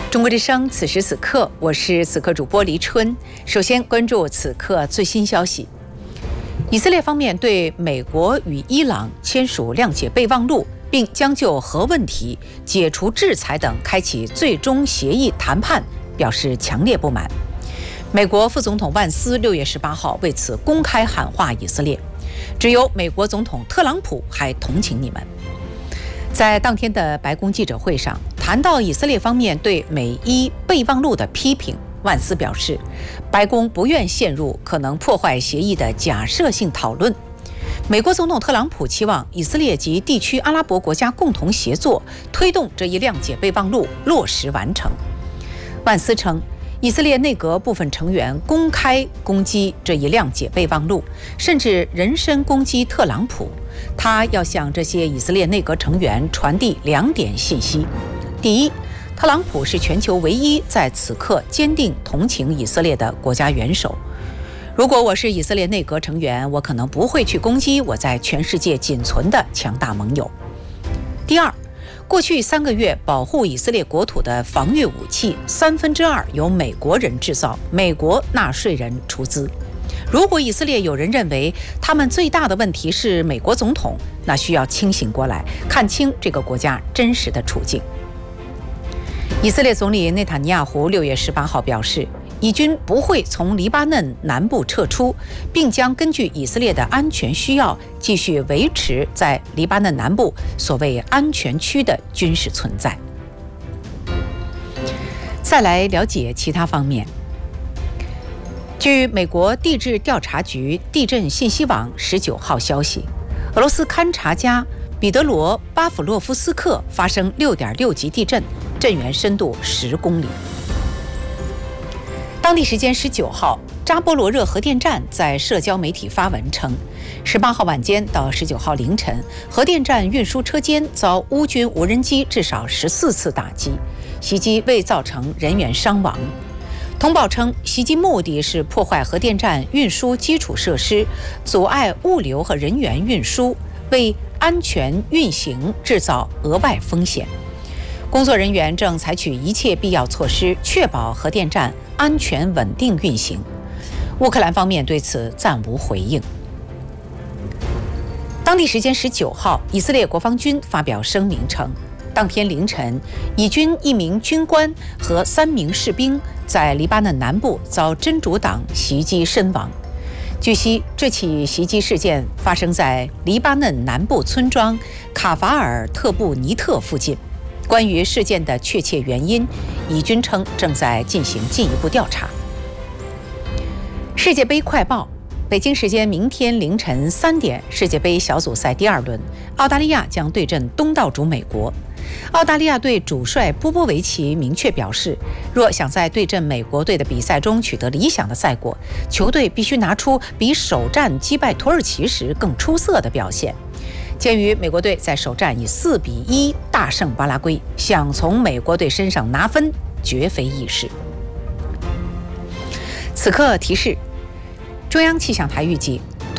中国之声，此时此刻，我是此刻主播黎春。首先关注此刻最新消息：以色列方面对美国与伊朗签署谅解备忘录，并将就核问题、解除制裁等开启最终协议谈判表示强烈不满。美国副总统万斯6月18号为此公开喊话以色列，只有美国总统特朗普还同情你们。在当天的白宫记者会上，谈到以色列方面对美伊备忘录的批评，万斯表示，白宫不愿陷入可能破坏协议的假设性讨论。美国总统特朗普期望以色列及地区阿拉伯国家共同协作，推动这一谅解备忘录落实完成。万斯称，以色列内阁部分成员公开攻击这一谅解备忘录，甚至人身攻击特朗普。他要向这些以色列内阁成员传递2点信息：第一，特朗普是全球唯一在此刻坚定同情以色列的国家元首。如果我是以色列内阁成员，我可能不会去攻击我在全世界仅存的强大盟友。第二，过去3个月保护以色列国土的防御武器2/3由美国人制造，美国纳税人出资。如果以色列有人认为他们最大的问题是美国总统，那需要清醒过来，看清这个国家真实的处境。以色列总理内塔尼亚胡6月18号表示，以军不会从黎巴嫩南部撤出，并将根据以色列的安全需要，继续维持在黎巴嫩南部所谓安全区的军事存在。再来了解其他方面。据美国地质调查局地震信息网19号消息，俄罗斯勘察家彼得罗·巴甫洛夫斯克发生6.6级地震，震源深度10公里。当地时间19号，扎波罗热核电站在社交媒体发文称，18号晚间到19号凌晨，核电站运输车间遭乌军无人机至少14次打击，袭击未造成人员伤亡。通报称，袭击目的是破坏核电站运输基础设施，阻碍物流和人员运输，为安全运行制造额外风险。工作人员正采取一切必要措施，确保核电站安全稳定运行。乌克兰方面对此暂无回应。当地时间19号，以色列国防军发表声明称，当天凌晨，以军1名军官和3名士兵在黎巴嫩南部遭真主党袭击身亡。据悉，这起袭击事件发生在黎巴嫩南部村庄卡法尔特布尼特附近。关于事件的确切原因，以军称正在进行进一步调查。世界杯快报：北京时间明天凌晨3点，世界杯小组赛第2轮，澳大利亚将对阵东道主美国。澳大利亚队主帅波波维奇明确表示，若想在对阵美国队的比赛中取得理想的赛果，球队必须拿出比首战击败土耳其时更出色的表现。鉴于美国队在首战以4-1大胜巴拉圭，想从美国队身上拿分绝非易事。此刻提示：中央气象台预计，